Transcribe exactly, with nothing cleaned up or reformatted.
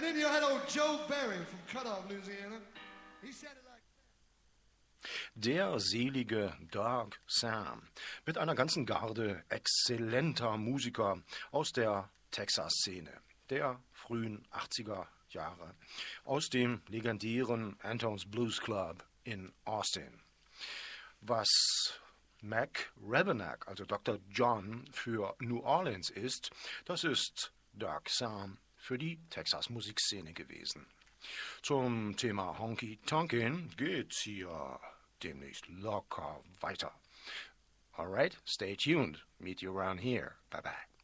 then you had old Joe Berry from Cutoff, Louisiana. He said it like Der selige Doug Sam mit einer ganzen Garde exzellenter Musiker aus der Texas-Szene der frühen achtziger Jahre, aus dem legendären Anton's Blues Club in Austin. Was Mac Rebennack, also Doktor John, für New Orleans ist, das ist Doug Sam für die Texas-Musikszene gewesen. Zum Thema Honky Tonkin geht's hier demnächst locker weiter. Alright, stay tuned. Meet you around here. Bye bye.